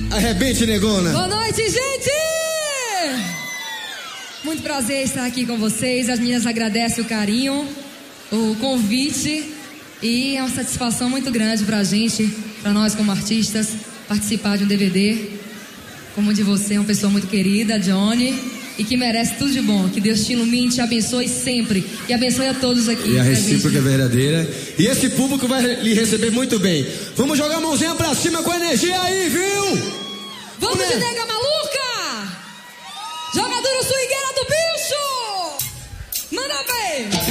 Arrebente, negona. Boa noite, gente! Muito prazer estar aqui com vocês. As meninas agradecem o carinho, o convite. E é uma satisfação muito grande pra gente, pra nós como artistas, participar de um DVD como o de você, uma pessoa muito querida, Johnny, e que merece tudo de bom. Que Deus te ilumine, te abençoe sempre. E abençoe a todos aqui. E a recíproca é verdadeira. E esse público vai lhe receber muito bem. Vamos jogar a mãozinha pra cima com energia aí, viu? Vamos de nega maluca! Jogadora swingueira do bicho! Manda ver!